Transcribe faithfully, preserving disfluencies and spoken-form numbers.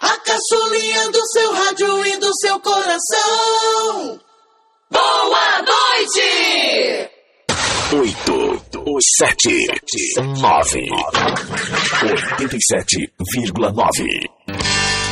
A caçulinha do seu rádio e do seu coração. Boa noite! Oito, sete, nove, oitenta e sete vírgula nove.